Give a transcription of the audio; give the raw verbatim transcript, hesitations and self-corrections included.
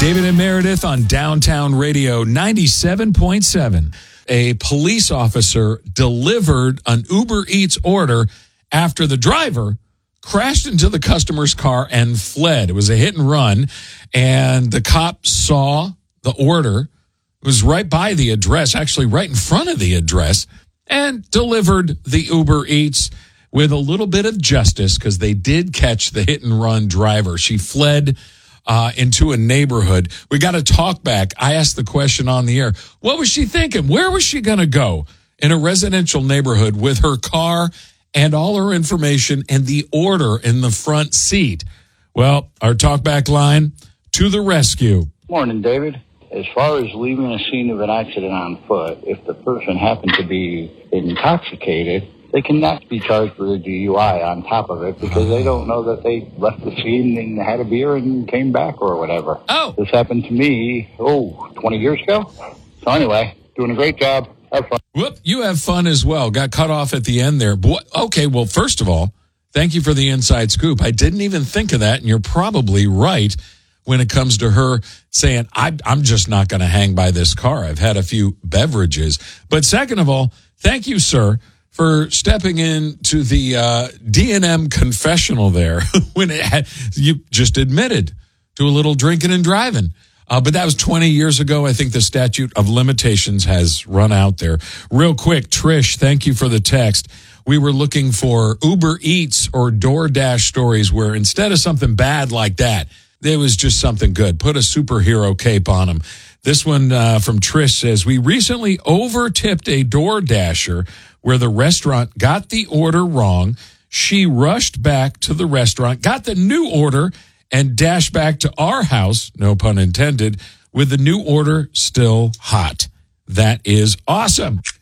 David and Meredith on Downtown Radio ninety-seven point seven. A police officer delivered an Uber Eats order after the driver crashed into the customer's car and fled. It was a hit and run, and the cop saw the order. It was right by the address, actually right in front of the address, and delivered the Uber Eats with a little bit of justice because they did catch the hit and run driver. She fled uh, into a neighborhood. We got to talk back. I asked the question on the air. What was she thinking? Where was she going to go in a residential neighborhood with her car and all her information and the order in the front seat? Well, our talkback line to the rescue. Morning, David. As far as leaving a scene of an accident on foot, if the person happened to be intoxicated, they cannot be charged with a D U I on top of it because they don't know that they left the scene and had a beer and came back or whatever. Oh. This happened to me, oh, twenty years ago. So anyway, doing a great job. Have fun. Whoop, you have fun as well. Got cut off at the end there. Boy, okay, well, first of all, thank you for the inside scoop. I didn't even think of that, and you're probably right when it comes to her saying, I, I'm just not going to hang by this car. I've had a few beverages. But second of all, thank you, sir, for stepping into the uh, D and M confessional there when it had, you just admitted to a little drinking and driving. Uh, but that was twenty years ago. I think the statute of limitations has run out there. Real quick, Trish, thank you for the text. We were looking for Uber Eats or DoorDash stories where instead of something bad like that, there was just something good. Put a superhero cape on them. This one uh, from Trish says, we recently over-tipped a DoorDasher where the restaurant got the order wrong. She rushed back to the restaurant, got the new order, and dashed back to our house, no pun intended, with the new order still hot. That is awesome.